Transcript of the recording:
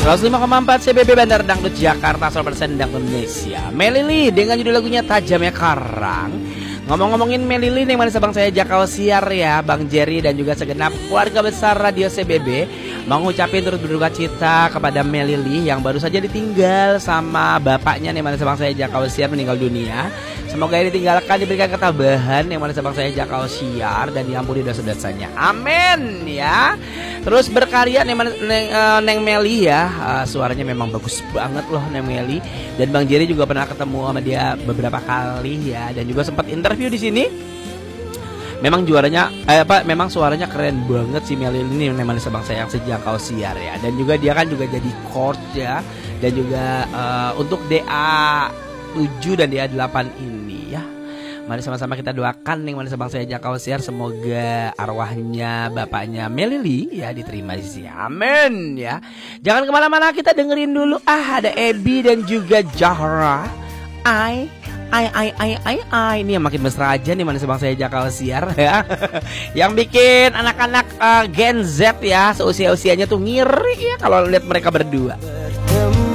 105,4 CBB Bandar Dangdut Jakarta, 100% Dangdut Indonesia. Melili dengan judul lagunya Tajamnya Karang. Ngomong-ngomongin Melili nih, manis abang saya Jakau Siar ya, Bang Jerry dan juga segenap keluarga besar Radio CBB mengucapin turut berduka cita kepada Melili yang baru saja ditinggal sama bapaknya nih, manis abang saya Jakau Siar, meninggal dunia. Semoga ini ditinggalkan, diberikan ketabahan yang manis abang saya Jakau Siar dan diampuni dosa-dosanya. Amin ya. Terus berkarya Neng Meli ya, suaranya memang bagus banget loh Neng Meli. Dan Bang Jerry juga pernah ketemu sama dia beberapa kali ya, dan juga sempat interview di sini. Memang memang suaranya keren banget si Meli ini, memang sebang sayang Sejakau Siar ya. Dan juga dia kan juga jadi coach ya, dan juga untuk DA 7 dan DA 8 ini ya. Mari sama-sama kita doakan nih manis abang saya Jakau Siar, semoga arwahnya bapaknya Melili ya diterima di sini. Amin ya. Jangan kemana-mana, kita dengerin dulu ada Ebi dan juga Zahra. Ai ini yang makin mesra aja nih manis abang saya Jakau Siar ya. Yang bikin anak-anak Gen Z ya seusia-usianya tuh ngiri ya kalau lihat mereka berdua.